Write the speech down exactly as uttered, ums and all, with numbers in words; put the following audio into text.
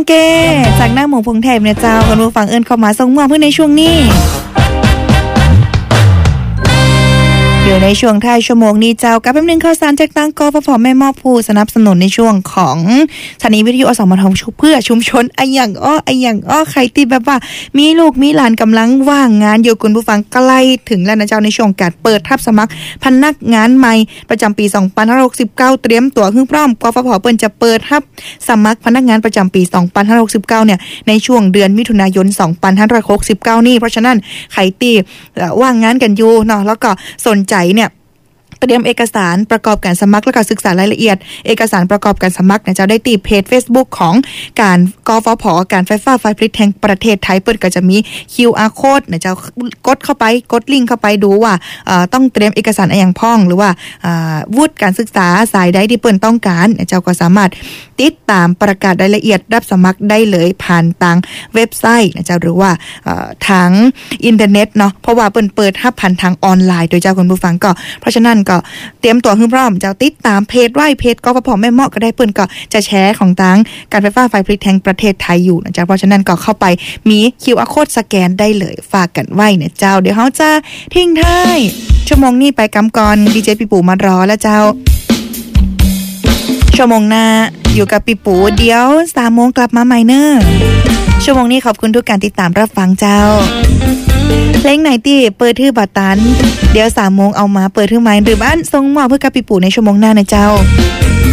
เก้จากหน้าหมูพงแถบเนี่ยเจ้ากันรู้ฟังเอิญเข้ามาส่งมาเพื่อในช่วงนี้เดี๋ยวในช่วงท้ายชั่วโมงนี้เจ้ากับแป๊บนึงข่าวสารจากตั้งกฟผแม่มอบผู้สนับสนุนในช่วงของสถานีวิทยุอสมทเพื่อชุมชนไออย่างอ้อไออย่างอ้อใครที่แบบว่ามีลูกมีหลานกำลังว่างงานอยู่คุณผู้ฟังใกล้ถึงแล้วนะเจ้าในช่วงการเปิดรับสมัครพนักงานใหม่ประจำปีสองพันห้าร้อยหกสิบเก้าเตรียมตัวขึ้นพร้อมกฟผเปิ้นจะเปิดรับสมัครพนักงานประจำปีสองพันห้าร้อยหกสิบเก้าเนี่ยในช่วงเดือนมิถุนายนสองพันห้าร้อยหกสิบเก้านี่เพราะฉะนั้นใครที่ว่างงานกันอยู่เนาะแล้วก็สนใจเนี่ยเตรียมเอกสารประกอบการสมัครและก็ศึกษารายละเอียดเอกสารประกอบการสมัครนะเจ้าได้ตีเพจ Facebook ของการกฟผการไฟฟ้าฝ่ายผลิตแห่งประเทศไทยเปิดก็จะมี คิว อาร์ Code นะเจ้ากดเข้าไปกดลิงก์เข้าไปดูว่าต้องเตรียมเอกสารอะไรอย่างพ้องหรือว่าวุฒิการศึกษาสายใดที่เปิ้นต้องการนะเจ้าก็สามารถติดตามประกาศรายละเอียดรับสมัครได้เลยผ่านทางเว็บไซต์นะเจ้าหรือว่าทางอินเทอร์เน็ตเนาะเพราะว่าเปิ้นเปิดรับผ่านทางออนไลน์โดยเจ้าคุณผู้ฟังก็เพราะฉะนั้นก็เตรียมตัวขึ้นพร้อมจะติดตามเพจไว้เพจกฟผแม่เมาะก็ได้เปิ้นก็จะแชร์ของทางการไฟฟ้าฝ่ายผลิตแห่งประเทศไทยอยู่นะจ๊ะเพราะฉะนั้นก็เข้าไปมี คิว อาร์ Code สแกนได้เลยฝากกันไว้นะเจ้าเดี๋ยวเฮาจะทิ้งท้ายชั่วโมงนี้ไปกำก่อนดีเจปีปู่มารอแล้วเจ้าชั่วโมงหน้าอยู่กับปีปู่เดี๋ยว สามโมงกลับมาใหม่เนอะชั่วโมงนี้ขอบคุณทุกการติดตามรับฟังเจ้าเพลงไหนที่เปิดทื่อบัตรตันเดี๋ยว สามโมงเอามาเปิดทื่อไม้หรือบ้านทรงหม้อเพื่อกับปีปู่ในชั่วโมงหน้านะเจ้า